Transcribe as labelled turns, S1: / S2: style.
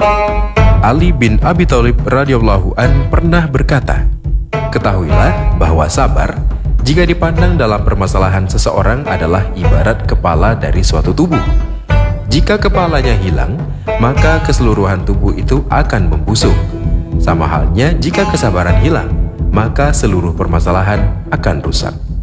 S1: Ali bin Abi Thalib radhiyallahu an pernah berkata, "Ketahuilah bahwa sabar, jika dipandang dalam permasalahan seseorang, adalah ibarat kepala dari suatu tubuh. Jika kepalanya hilang, maka keseluruhan tubuh itu akan membusuk. Sama halnya jika kesabaran hilang, maka seluruh permasalahan akan rusak."